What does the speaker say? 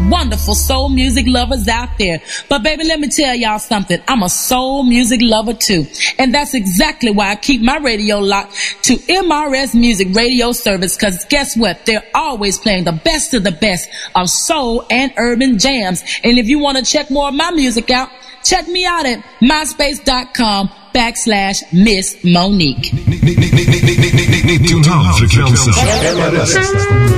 wonderful soul music lovers out there. But baby, let me tell y'all something. I'm a soul music lover too. And that's exactly why I keep my radio locked to MRS Music Radio Service, because guess what? They're always playing the best of the best of soul and urban jams. And if you want to check more of my music out, check me out at myspace.com/Miss Monique.